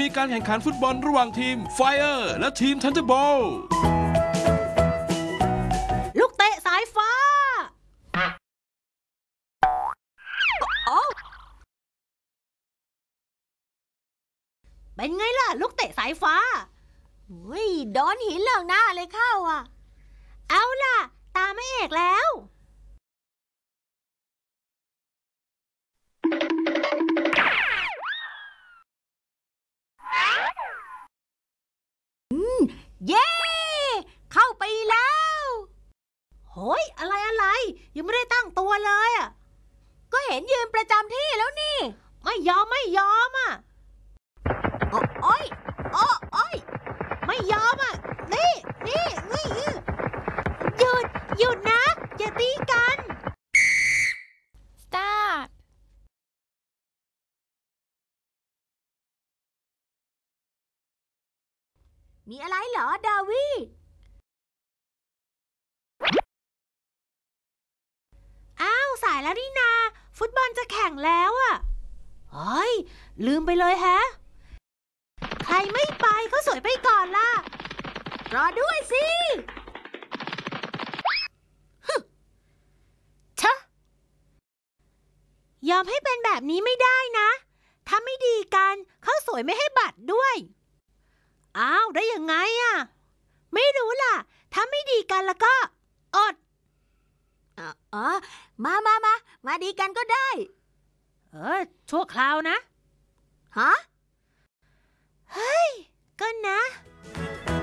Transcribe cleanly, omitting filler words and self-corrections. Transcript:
การแข่งขันฟุตบอลระหว่างทีม Fire และทีม Thunderbolt ลูกเตะสายฟ้าเป็นไงล่ะลูกเตะสายฟ้าโดนหินเหล่าหน้าเลยเข้าอ่ะเอาล่ะตาไม่เอกแล้วเย้เข้าไปแล้วโหยอะไรยังไม่ได้ตั้งตัวเลยอ่ะก็เห็นยืนประจำที่แล้วนี่ไม่ยอมอ่ะโอ้ยไม่ยอมอ่ะนี่หยุดนะอย่าตีกัน Start มีอะไรเหรอดาวิอ้าวสายแล้วนี่นาฟุตบอลจะแข่งแล้วอ่ะเฮ้ยลืมไปเลยแฮะใครไม่ไปก็สวยไปก่อนล่ะรอด้วยสิชะยอมให้เป็นแบบนี้ไม่ได้นะถ้าไม่ดีกันเขาสวยไม่ให้บัตรด้วยอ้าวได้ยังไงอ่ะไม่รู้ล่ะถ้าไม่ดีกันแล้วก็อดมาดีกันก็ได้ชั่วคราวนะฮะเฮ้ยก็นะ